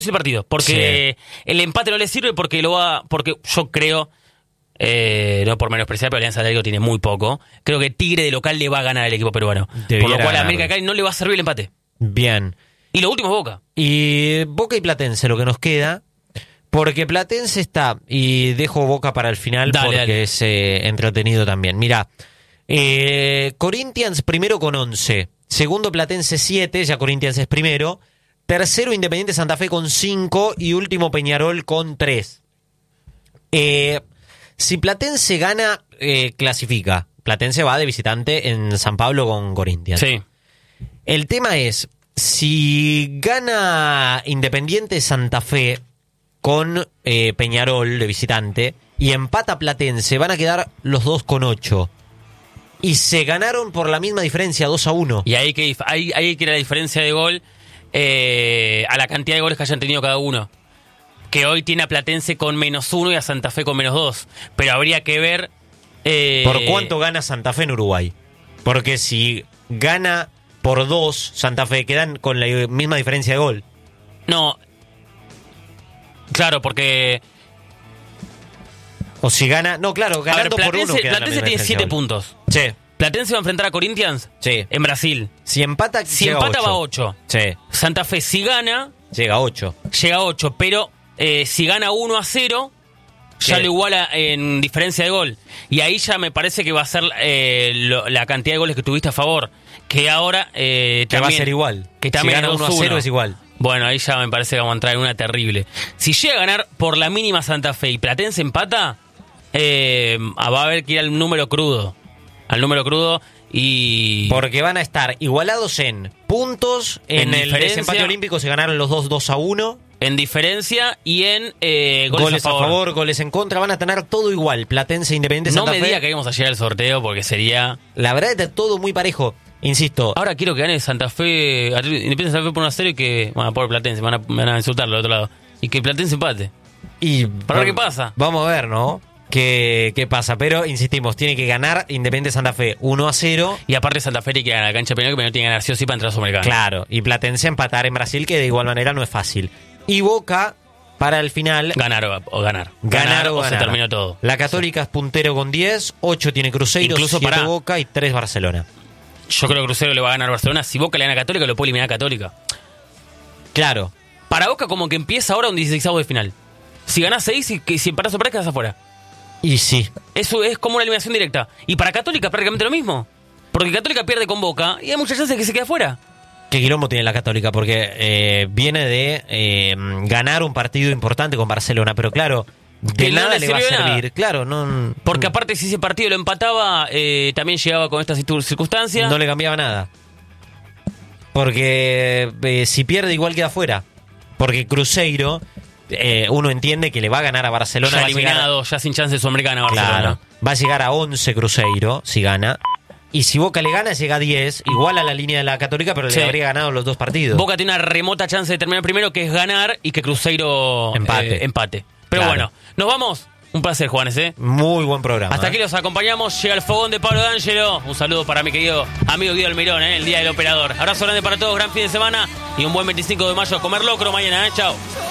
el partido, porque el empate no le sirve porque yo creo, no por menospreciar, pero Alianza Atlético tiene muy poco. Creo que Tigre de local le va a ganar al equipo peruano. Por lo cual a América de Cali no le va a servir el empate. Bien. Y lo último es Boca. Y Boca y Platense, lo que nos queda, porque Platense está, y dejo Boca para el final porque es entretenido también. Mirá, Corinthians primero con 11, segundo Platense 7, ya Corinthians es primero, tercero Independiente Santa Fe con 5 y último Peñarol con 3. Si Platense gana, clasifica. Platense va de visitante en San Pablo con Corinthians. Sí. El tema es, si gana Independiente Santa Fe con Peñarol de visitante y empata Platense, van a quedar los dos con 8. Y se ganaron por la misma diferencia, 2-1. Y ahí que la diferencia de gol a la cantidad de goles que hayan tenido cada uno. Que hoy tiene a Platense con -1 y a Santa Fe con -2. Pero habría que ver... ¿Por cuánto gana Santa Fe en Uruguay? Porque si gana por 2 Santa Fe, quedan con la misma diferencia de gol. No. Claro, porque... O si gana... No, claro, ganando ver, por 1 queda Platense tiene 7 puntos. Sí. Platense va a enfrentar a Corinthians en Brasil. Si empata va a 8. Sí. Santa Fe, si gana... Llega a 8. Llega a 8, pero si gana 1-0... ya lo iguala en diferencia de gol. Y ahí ya me parece que va a ser la cantidad de goles que tuviste a favor. Que ahora que también, va a ser igual. Que también si gana 1-0 es igual. Bueno, ahí ya me parece que vamos a entrar en una terrible. Si llega a ganar por la mínima Santa Fe y Platense empata, va a haber que ir al número crudo. Al número crudo y... Porque van a estar igualados en puntos. En el desempate olímpico se ganaron los dos 2-1. En diferencia y en goles a favor, goles en contra. Van a tener todo igual. Platense, Independiente, Santa Fe. No me diga que íbamos a llegar al sorteo porque sería... La verdad es todo muy parejo. Insisto. Ahora quiero que gane Santa Fe, Independiente Santa Fe por 1-0 y que... Bueno, por Platense, me van a insultarlo del otro lado. Y que Platense empate. Y para ver qué pasa. Vamos a ver, ¿no? ¿Qué pasa? Pero, insistimos, tiene que ganar Independiente Santa Fe 1-0. Y aparte Santa Fe tiene que ganar la cancha Peñarol, que Peñarol tiene que ganar sí o sí para entrar a Sudamericana. Claro, y Platense empatar en Brasil, que de igual manera no es fácil. Y Boca, para el final... Ganar o ganar. Se terminó todo. La Católica es puntero con 10, 8 tiene Cruzeiro, incluso 7 Boca y 3 Barcelona. Yo creo que Cruzeiro le va a ganar a Barcelona. Si Boca le gana a Católica, lo puede eliminar a Católica. Claro. Para Boca como que empieza ahora un 16avo de final. Si ganás 6 y si empatás o perdés, quedás afuera. Y sí. Eso es como una eliminación directa. Y para Católica prácticamente lo mismo. Porque Católica pierde con Boca y hay muchas chances de que se quede afuera. ¿Qué quilombo tiene la Católica? Porque viene de ganar un partido importante con Barcelona, pero claro, de nada le va a servir. Claro, no. Porque aparte si ese partido lo empataba, también llegaba con estas circunstancias. No le cambiaba nada. Porque si pierde igual queda afuera. Porque Cruzeiro, uno entiende que le va a ganar a Barcelona. Ya eliminado, ya sin chance de Sudamericana Barcelona. Claro, va a llegar a 11 Cruzeiro, si gana. Y si Boca le gana, llega a 10, igual a la línea de la Católica, pero le habría ganado los dos partidos. Boca tiene una remota chance de terminar primero, que es ganar y que Cruzeiro empate. Pero bueno, nos vamos. Un placer, Juanes, Muy buen programa. Hasta aquí los acompañamos. Llega el fogón de Pablo D'Angelo. Un saludo para mi querido amigo Guido Almirón, el día del operador. Abrazo grande para todos, gran fin de semana y un buen 25 de mayo. Comer locro mañana, Chao.